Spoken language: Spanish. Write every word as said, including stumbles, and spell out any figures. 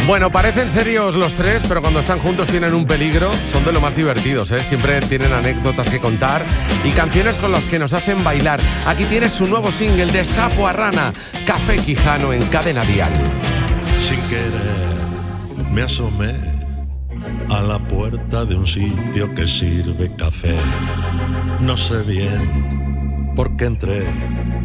Bueno, parecen serios los tres, pero cuando están juntos tienen un peligro. Son de lo más divertidos, ¿eh? Siempre tienen anécdotas que contar y canciones con las que nos hacen bailar. Aquí tienes su nuevo single de Sapo a Rana, Café Quijano en Cadena Dial. Sin querer me asomé a la puerta de un sitio que sirve café. No sé bien por qué entré,